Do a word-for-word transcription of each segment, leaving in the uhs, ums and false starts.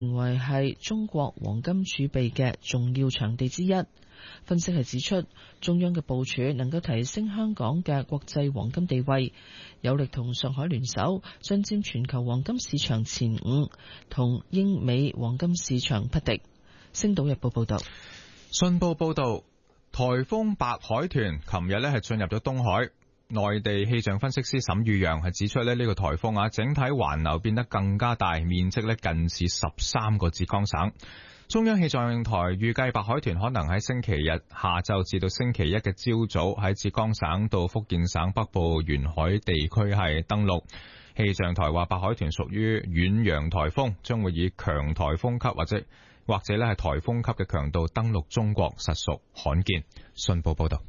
成為係中國黃金儲備嘅重要場地之一。分析係指出，中央嘅部署能夠提升香港嘅國際黃金地位，有力同上海聯手，進佔全球黃金市場前五，同英美黃金市場匹敵。星島日報報道。 信報報道，颱風白海豚琴日咧係進入咗東海。內地氣象分析師沈宇陽係指出咧，呢個颱風啊，整體環流變得更加大，面積咧近似十三個浙江省。中央氣象台預計白海豚可能喺星期日下晝至到星期一嘅朝早喺浙江省到福建省北部沿海地區係登陸。氣象台話白海豚屬於遠洋颱風，將會以強颱風級或者或者咧係颱風級嘅強度登陸中國，實屬罕見。信報報道。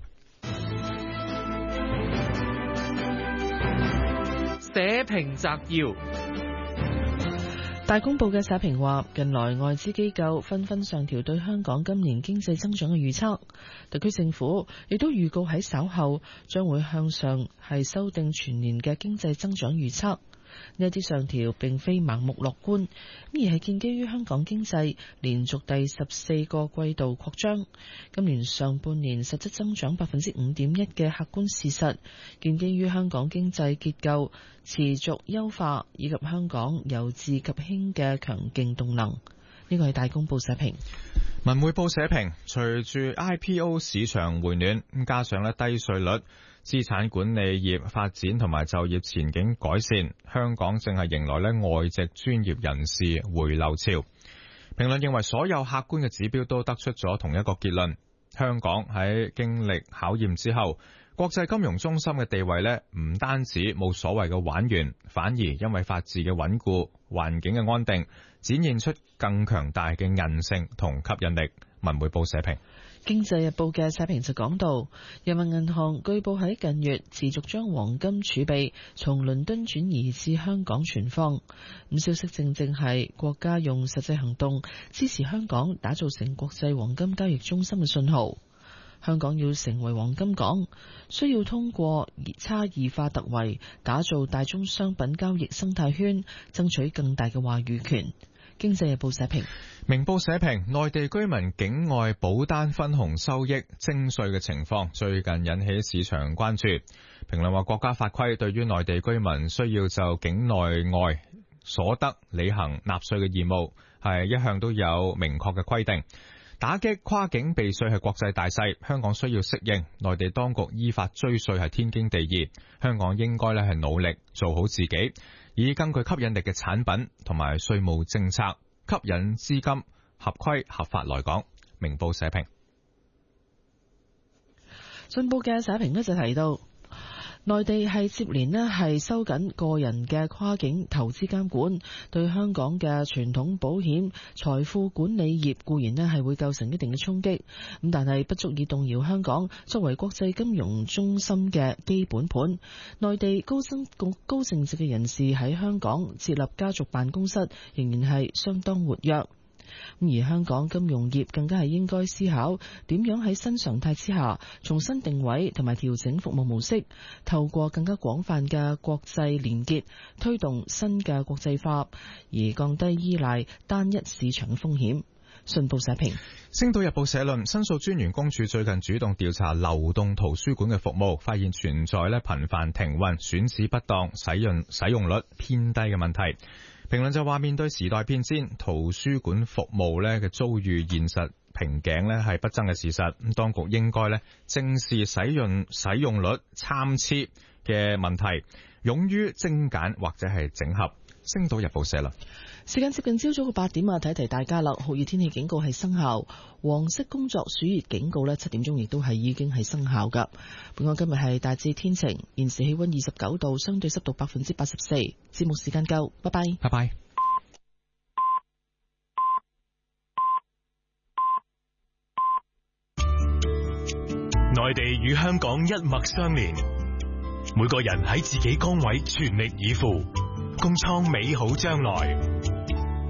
社評摘要： 大公報嘅社評話，近來外資機構紛紛上調對香港今年經濟增長嘅預測，特區政府亦都預告喺稍後將會向上係修訂全年嘅經濟增長預測。呢一啲上調並非盲目樂觀，而係建基於香港經濟連續第十四個季度擴張，今年上半年實質增長百分之五點一嘅客觀事實，建基於香港經濟結構持續優化以及香港由治及興嘅強勁動能。呢個係大公報社評。 文匯報社評，隨住 I P O 市場回暖，加上咧低稅率、資產管理業發展同埋就業前景改善，香港正係迎來咧外籍專業人士回流潮。評論認為所有客觀嘅指標都得出咗同一個結論，香港喺經歷考驗之後，國際金融中心嘅地位咧唔單止冇所謂嘅玩完，反而因為法治嘅穩固、環境嘅安定，展現出更強大嘅韌性同吸引力。文匯報社評。 經濟日報嘅社評就講到，人民銀行據報喺近月持續將黃金儲備從倫敦轉移至香港存放。咁消息正正係國家用實際行動支持香港打造成國際黃金交易中心嘅信號。香港要成為黃金港，需要通過差異化突圍，打造大宗商品交易生態圈，爭取更大嘅話語權。經濟日報社評。 明報社評，內地居民境外保單分紅收益徵稅嘅情況最近引起市場關注。評論話，國家法規對於內地居民需要就境內外所得履行納稅嘅義務，係一向都有明確嘅規定。打擊跨境避稅係國際大勢，香港需要適應，內地當局依法追稅係天經地義。香港應該咧係努力做好自己，以更具吸引力嘅產品同埋稅務政策吸引資金合規合法來港。明報社評。 信報嘅社評呢就提到，內地係接連呢係收緊個人嘅跨境投資監管，對香港嘅傳統保險、財富管理業固然呢係會構成一定嘅衝擊，咁但係不足以動搖香港作為國際金融中心嘅基本盤。內地高增高淨值嘅人士喺香港設立家族辦公室，仍然係相當活躍。而香港金融業更加係應該思考點樣喺新常態之下重新定位同埋調整服務模式，透過更加廣泛嘅國際連結，推動新嘅國際化，而降低依賴單一市場嘅風險。信報社評。 星島日報社論，申訴專員公署最近主動調查流動圖書館嘅服務，發現存在咧頻繁停運、選址不當、使用使用率偏低嘅問題。評論就話，面對時代變遷，圖書館服務咧嘅遭遇現實瓶頸咧係不爭嘅事實。咁當局應該咧正視使用使用率參差嘅問題，勇於精簡或者係整合。星島日報社啦。 時間接近朝早嘅八點啊，提提大家啦，酷熱天氣警告係生效，黃色工作暑熱警告呢七點鐘亦都係已經係生效噶。本港今日係大致天晴，現時氣溫二十九度，相對濕度百分之八十四。節目時間夠，拜拜。 拜拜。 內地與香港一脈相連，每個人喺自己崗位全力以赴，共創美好將來。